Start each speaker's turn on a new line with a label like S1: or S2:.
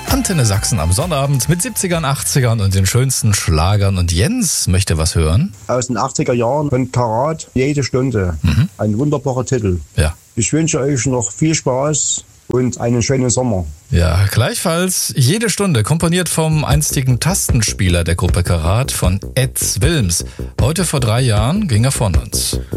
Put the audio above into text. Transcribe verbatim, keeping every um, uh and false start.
S1: Antenne Sachsen am Sonnabend mit siebzigern, achtzigern und den schönsten Schlagern. Und Jens möchte was hören.
S2: Aus den achtziger Jahren von Karat, jede Stunde. Mhm. Ein wunderbarer Titel.
S1: Ja.
S2: Ich wünsche euch noch viel Spaß und einen schönen Sommer.
S1: Ja, gleichfalls jede Stunde, komponiert vom einstigen Tastenspieler der Gruppe Karat, von Ed Wilms. Heute vor drei Jahren ging er von uns.